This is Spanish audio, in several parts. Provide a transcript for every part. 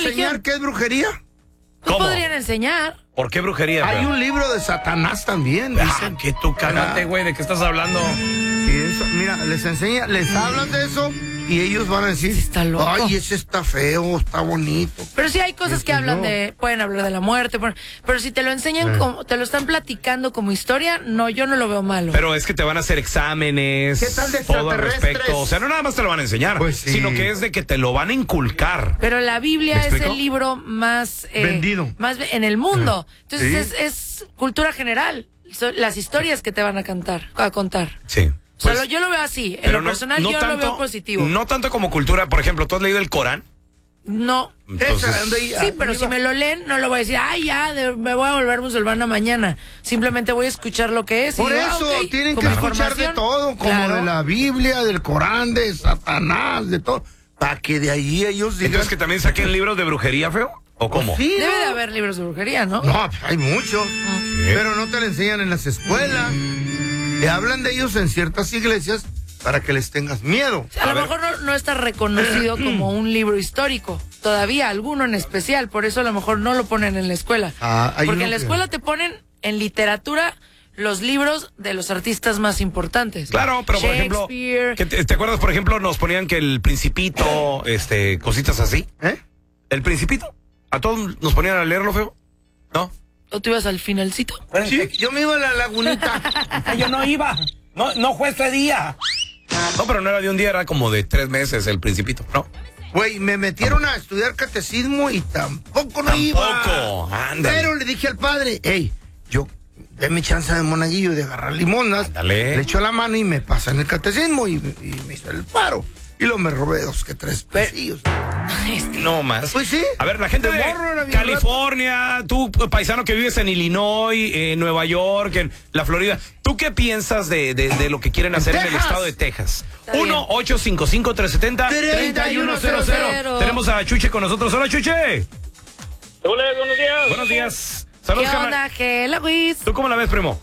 enseñar qué es brujería? Pues ¿Cómo? podrían enseñar. ¿Por qué brujería? Hay feo? un libro de Satanás también, dicen. Que tú cállate, güey, ¿de qué estás hablando? Y eso, mira, les enseña, les hablas de eso y ellos van a decir, Está loco. ay, ese está feo, está bonito. Pero sí hay cosas que hablan pueden hablar de la muerte, pero si te lo enseñan como, te lo están platicando como historia, no, yo no lo veo malo. Pero es que te van a hacer exámenes, ¿Qué tal de todo al extraterrestres? respecto. O sea, no nada más te lo van a enseñar, Pues sí. sino que es de que te lo van a inculcar. Pero la Biblia ¿Me es explico? el libro más Vendido. más en el mundo. Entonces Sí. es cultura general. Son las historias que te van a contar. Sí. Solo Pues, yo lo veo así. En pero lo personal yo lo veo positivo. No tanto como cultura. Por ejemplo, ¿tú has leído el Corán? No. Entonces, Sí, pero si me lo leen, no lo voy a decir, ay, ya, me voy a volver musulmana mañana. Simplemente voy a escuchar lo que es. Por y eso ok, tienen que como escuchar de información. todo, como Claro. de la Biblia, del Corán, de Satanás, de todo, para que de ahí ellos digan. entonces que también saquen libros de brujería, feo. ¿O cómo? Sí, Debe ¿no? de haber libros de brujería, ¿no? No, hay muchos, pero no te lo enseñan en las escuelas. Te hablan de ellos en ciertas iglesias para que les tengas miedo. A lo mejor no está reconocido como un libro histórico. Todavía, alguno en especial. Por eso a lo mejor no lo ponen en la escuela. Hay Porque uno en la que- escuela te ponen en literatura los libros de los artistas más importantes. Claro, pero por ejemplo, Shakespeare. ¿te acuerdas, por ejemplo, nos ponían que el Principito, cositas así? ¿Eh? ¿El Principito? ¿A todos nos ponían a leerlo, feo? ¿No? ¿O tú ibas al finalcito? Sí, yo me iba a la lagunita. Yo no iba. No fue ese día. No, pero no era de un día, era como de 3 meses el Principito, ¿no? Güey, me metieron a estudiar catecismo y tampoco no iba. Tampoco, ándale. Pero le dije al padre, hey, déme chance de monaguillo de agarrar limonas. Ándale. Le echó la mano y me pasa en el catecismo y me hizo el paro. Y luego me robé 2 que 3 pesillos. No más. Pues sí. A ver, la gente De de morro era bien California, tú paisano que vives en Illinois, en Nueva York, en la Florida, ¿tú qué piensas de lo que quieren hacer en el Texas. estado de Texas? Está bien. 1-855-370-3100. Tenemos a Chuche con nosotros. Hola, Chuche. Hola, buenos días. Buenos días. ¿Qué Saludos, onda, carnal. Gela Luis? ¿Tú cómo la ves, primo?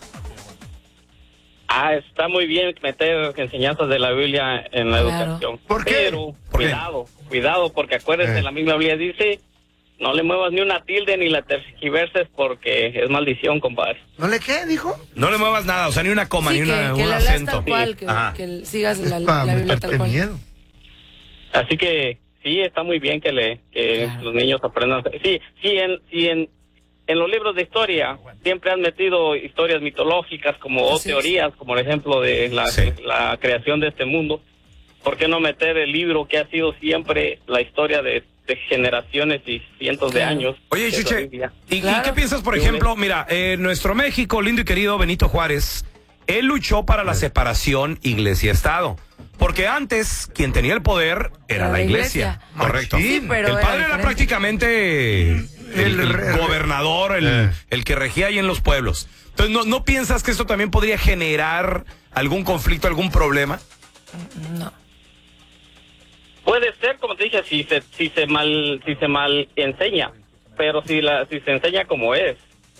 Está muy bien meter enseñanzas de la Biblia en la Claro. educación. ¿Por qué? Pero ¿Por qué? cuidado, porque acuérdense, la misma Biblia dice, no le muevas ni una tilde ni la tergiverses porque es maldición, compadre. ¿No le qué, dijo? No le muevas nada, o sea, ni una coma, Sí, ni que un la leas acento. tal cual, Ajá. que sigas la Para Biblia meterte tal cual. miedo. Así que sí, está muy bien que Claro. los niños aprendan. Sí, en los libros de historia siempre han metido historias mitológicas o Así es. teorías, como el ejemplo de Sí. la creación de este mundo. ¿Por qué no meter el libro que ha sido siempre la historia de generaciones y cientos de Claro. años? Oye, que es la Chuche, Biblia? ¿y Claro. qué piensas, por ejemplo? Mira, nuestro México, lindo y querido Benito Juárez, él luchó para la separación iglesia-estado. Porque antes, quien tenía el poder era la iglesia. Correcto. Sí, pero el era padre era diferente. prácticamente el gobernador, el que regía ahí en los pueblos. Entonces, ¿no piensas que esto también podría generar algún conflicto, algún problema? No. Puede ser, como te dije, si se mal enseña, pero si se enseña como es,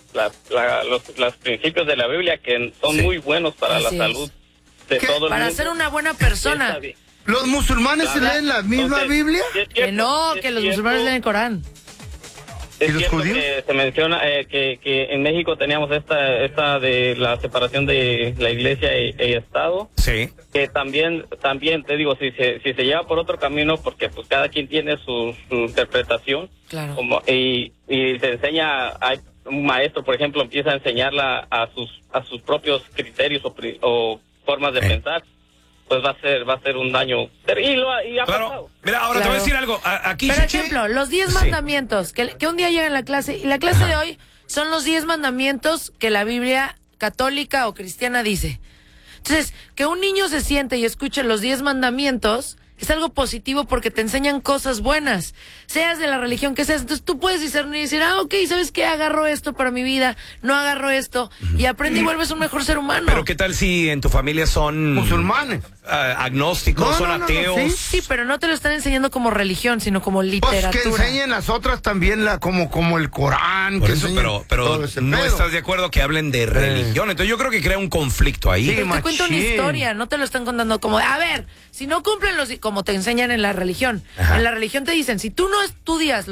los principios de la Biblia que son Sí. muy buenos para Así la es. salud de ¿Qué? todo el Para mundo. ser una buena persona. Está bien. ¿Los musulmanes se Claro. leen la misma Entonces, Biblia? sí es Que cierto, no, es que los cierto, musulmanes leen el Corán. ¿Y es los cierto judíos? que se menciona que en México teníamos esta de la separación de la iglesia e Estado, Sí. que también te digo, si se lleva por otro camino, porque pues cada quien tiene su interpretación, Claro. y se enseña, hay un maestro, por ejemplo, empieza a enseñarla a sus propios criterios o formas de pensar, pues va a ser un daño terrible y ha Claro. pasado. Mira, ahora te voy a Claro. decir algo. Aquí, Por Chuche, ejemplo, los 10 Sí. mandamientos, que un día llega en la clase, y la clase de hoy son los 10 mandamientos que la Biblia católica o cristiana dice. Entonces, que un niño se siente y escuche los 10 mandamientos es algo positivo porque te enseñan cosas buenas, seas de la religión que seas. Entonces tú puedes discernir y decir, ok, ¿sabes qué? Agarro esto para mi vida, no agarro esto, y aprende y vuelves un mejor ser humano. pero ¿qué tal si en tu familia son Musulmanes. agnósticos, No, son no, no, ateos? sí. Sí, pero no te lo están enseñando como religión, sino como Pues literatura. que enseñen las otras también, como el Corán. Por que eso, enseñen pero todo ese no pedo. estás de acuerdo que hablen de religión. Entonces yo creo que crea un conflicto ahí. Sí, Pero te cuento una machín. historia, no te lo están contando como, a ver, si no cumplen como te enseñan en la religión. Ajá. En la religión te dicen, si tú no estudias